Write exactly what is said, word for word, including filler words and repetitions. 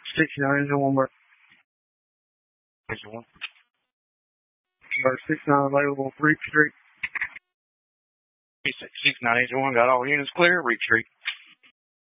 sixty-nine engine one more. Engine one. sixty-nine available, Reed Street. sixty-nine engine one, got all units clear, Reed Street.